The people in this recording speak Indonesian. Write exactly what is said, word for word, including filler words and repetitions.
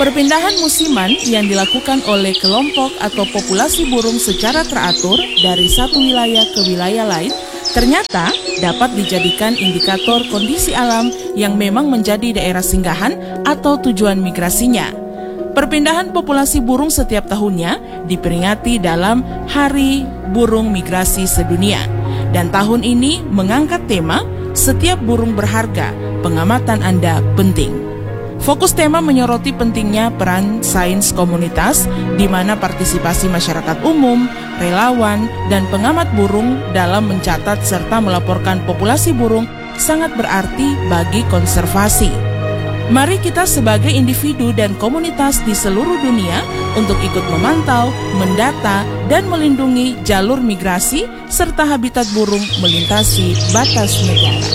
Perpindahan musiman yang dilakukan oleh kelompok atau populasi burung secara teratur dari satu wilayah ke wilayah lain ternyata dapat dijadikan indikator kondisi alam yang memang menjadi daerah singgahan atau tujuan migrasinya. Perpindahan populasi burung setiap tahunnya diperingati dalam Hari Burung Migrasi Sedunia. Dan tahun ini mengangkat tema Setiap Burung Berharga, Pengamatan Anda Penting. Fokus tema menyoroti pentingnya peran sains komunitas di mana partisipasi masyarakat umum, relawan, dan pengamat burung dalam mencatat serta melaporkan populasi burung sangat berarti bagi konservasi. Mari kita sebagai individu dan komunitas di seluruh dunia untuk ikut memantau, mendata, dan melindungi jalur migrasi serta habitat burung melintasi batas negara.